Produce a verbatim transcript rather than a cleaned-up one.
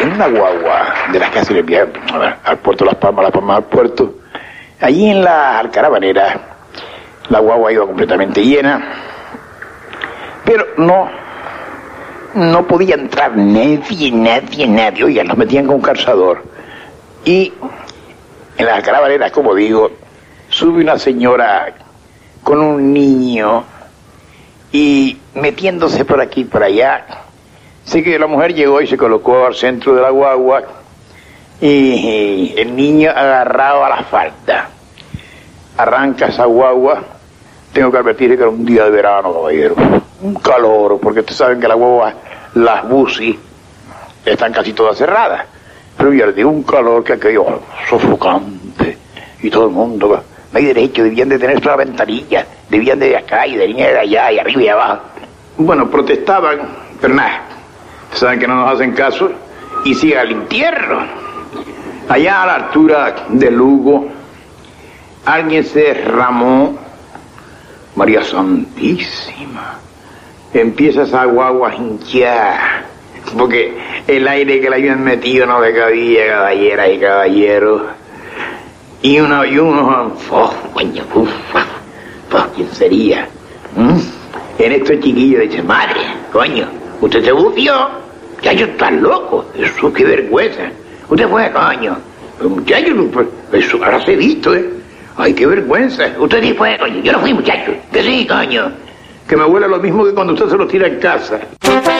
en una guagua de las que hacen el viaje al puerto de Las Palmas, Las Palmas al puerto. Allí en la Alcaravanera, la guagua iba completamente llena, pero no, no podía entrar nadie, nadie, nadie. Oigan, nos metían con un calzador. Y en la Alcaravanera, como digo, sube una señora con un niño y metiéndose por aquí y por allá. Sé que la mujer llegó y se colocó al centro de la guagua y el niño agarrado a la falda. Arranca esa guagua. Tengo que advertir que era un día de verano, caballero. Un calor, porque ustedes saben que las guaguas, las busis, están casi todas cerradas. Pero yo les digo, un calor que aquello sofocante. Y todo el mundo, no hay derecho, debían de tener la ventanilla, debían de acá y de allá y arriba y abajo. Bueno, protestaban, pero nada. Saben que no nos hacen caso y sigue al entierro. Allá a la altura de Lugo, alguien se derramó. María Santísima. Empieza esa guagua a hinchar, porque el aire que le habían metido no le cabía, caballeras y caballeros. Y uno y uno, oh, coño, uf, pues, ¿quién sería? ¿Mm? En estos chiquillos dice, madre, coño, usted se bufió. Muchacho, estás loco. Eso, qué vergüenza. Usted fue, coño. Muchacho, pues, eso ahora se ha visto, ¿eh? Ay, qué vergüenza. Usted sí fue, coño. Yo no fui, muchacho. Que sí, coño. Que me huele lo mismo que cuando usted se lo tira en casa.